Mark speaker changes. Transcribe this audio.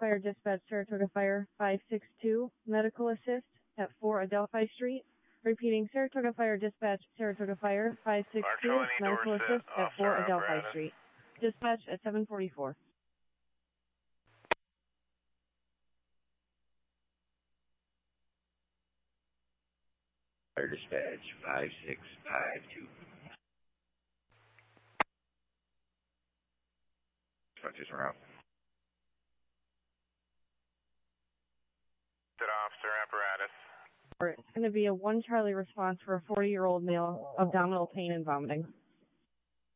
Speaker 1: Fire Dispatch, Saratoga Fire 562, medical assist at 4 Adelphi Street. Repeating, Saratoga Fire Dispatch, Saratoga Fire 562, medical assist at 4 Adelphi Street. Dispatch at 744.
Speaker 2: Fire Dispatch 5652. Dispatchers are out.
Speaker 3: Officer apparatus.
Speaker 1: It's going to be a 1 Charlie response for a 40-year-old male, abdominal pain and vomiting.